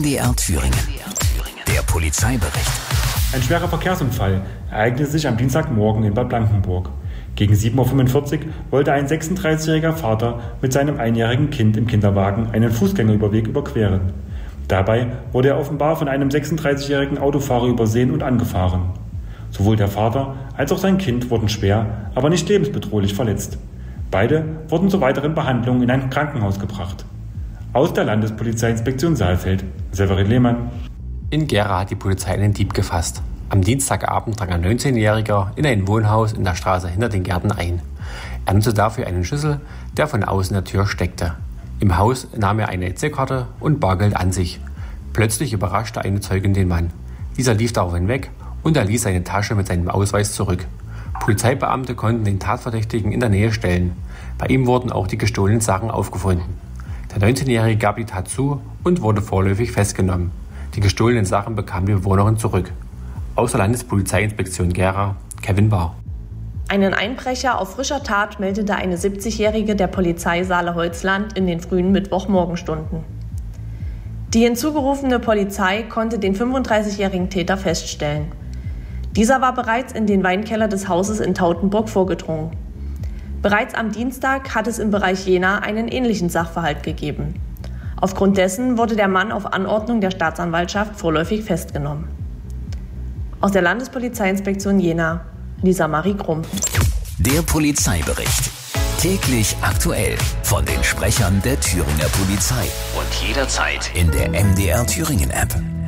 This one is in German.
MDR Thüringen. Der Polizeibericht. Ein schwerer Verkehrsunfall ereignete sich am Dienstagmorgen in Bad Blankenburg. Gegen 7.45 Uhr wollte ein 36-jähriger Vater mit seinem einjährigen Kind im Kinderwagen einen Fußgängerüberweg überqueren. Dabei wurde er offenbar von einem 36-jährigen Autofahrer übersehen und angefahren. Sowohl der Vater als auch sein Kind wurden schwer, aber nicht lebensbedrohlich verletzt. Beide wurden zur weiteren Behandlung in ein Krankenhaus gebracht. Aus der Landespolizeiinspektion Saalfeld, Severin Lehmann. In Gera hat die Polizei einen Dieb gefasst. Am Dienstagabend drang ein 19-Jähriger in ein Wohnhaus in der Straße hinter den Gärten ein. Er nutzte dafür einen Schlüssel, der von außen in der Tür steckte. Im Haus nahm er eine EC-Karte und Bargeld an sich. Plötzlich überraschte eine Zeugin den Mann. Dieser lief daraufhin weg und er ließ seine Tasche mit seinem Ausweis zurück. Polizeibeamte konnten den Tatverdächtigen in der Nähe stellen. Bei ihm wurden auch die gestohlenen Sachen aufgefunden. Der 19-Jährige gab die Tat zu und wurde vorläufig festgenommen. Die gestohlenen Sachen bekam die Bewohnerin zurück. Aus der Landespolizeiinspektion Gera, Kevin Bahr. Einen Einbrecher auf frischer Tat meldete eine 70-Jährige der Polizei Saale-Holzland in den frühen Mittwochmorgenstunden. Die hinzugerufene Polizei konnte den 35-jährigen Täter feststellen. Dieser war bereits in den Weinkeller des Hauses in Tautenburg vorgedrungen. Bereits am Dienstag hat es im Bereich Jena einen ähnlichen Sachverhalt gegeben. Aufgrund dessen wurde der Mann auf Anordnung der Staatsanwaltschaft vorläufig festgenommen. Aus der Landespolizeiinspektion Jena, Lisa Marie Krumm. Der Polizeibericht. Täglich aktuell von den Sprechern der Thüringer Polizei. Und jederzeit in der MDR Thüringen App.